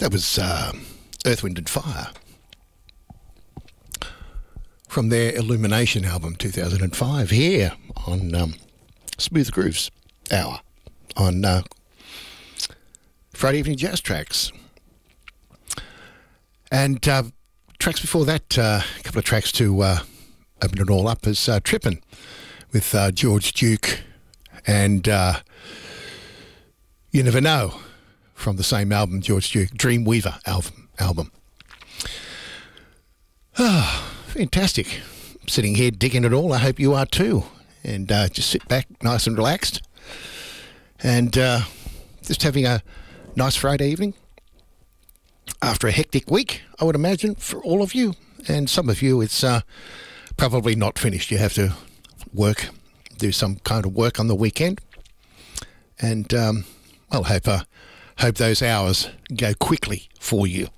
That was Earth, Wind and Fire from their Illumination album 2005 here on Smooth Grooves Hour on Friday Evening Jazz Tracks. And tracks before that, a couple of tracks to open it all up, is Trippin' with George Duke and You Never Know from the same album, George Duke, Dreamweaver album. Ah, fantastic. Sitting here digging it all. I hope you are too. And just sit back nice and relaxed. And just having a nice Friday evening after a hectic week, I would imagine, for all of you. And some of you, it's probably not finished. You have to work, do some kind of work on the weekend. And I'll hope those hours go quickly for you.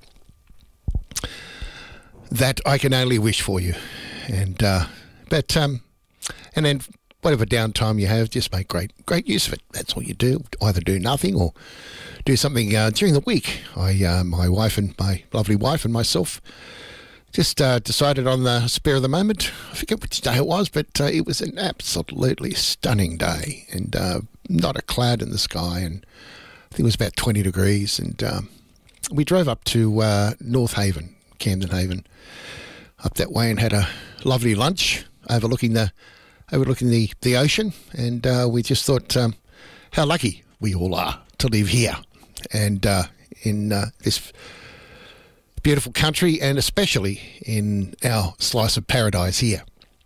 That I can only wish for you. And and then whatever downtime you have, just make great use of it. That's all you do. Either do nothing or do something during the week. My wife and my lovely wife and myself just decided on the spur of the moment. I forget which day it was, but it was an absolutely stunning day and not a cloud in the sky, and I think it was about 20 degrees. And we drove up to North Haven, Camden Haven, up that way, and had a lovely lunch overlooking the ocean. And we just thought how lucky we all are to live here and in this beautiful country, and especially in our slice of paradise here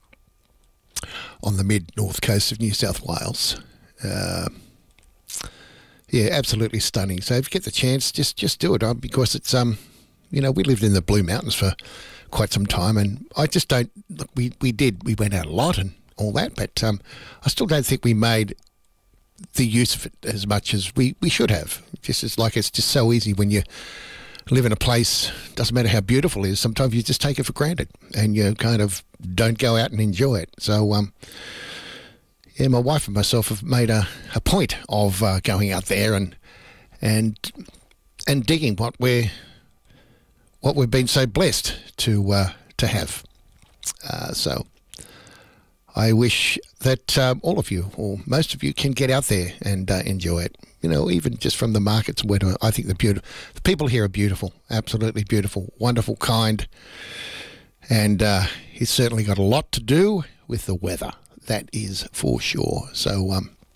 on the mid-north coast of New South Wales. Yeah, absolutely stunning. So if you get the chance, just do it, because it's we lived in the Blue Mountains for quite some time, and I just don't look. We went out a lot and all that, but I still don't think we made the use of it as much as we should have. It's just so easy when you live in a place, doesn't matter how beautiful it is, sometimes you just take it for granted and you kind of don't go out and enjoy it. So yeah, my wife and myself have made a point of going out there and digging what we've been so blessed to have. So I wish that all of you, or most of you, can get out there and enjoy it. Even just from the markets, I think the people here are beautiful, absolutely beautiful, wonderful, kind, and it's certainly got a lot to do with the weather. That is for sure. So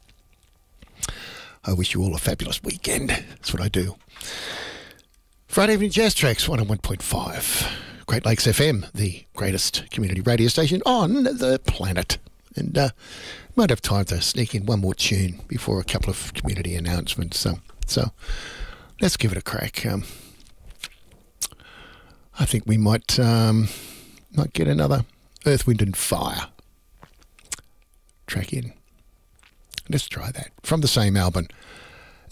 I wish you all a fabulous weekend. That's what I do. Friday Evening Jazz Tracks, 101.5. Great Lakes FM, the greatest community radio station on the planet. And might have time to sneak in one more tune before a couple of community announcements. So let's give it a crack. I think we might get another Earth, Wind and Fire track in. Let's try that. From the same album,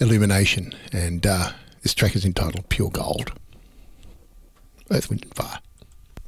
Illumination. And this track is entitled Pure Gold. Earth, Wind and Fire.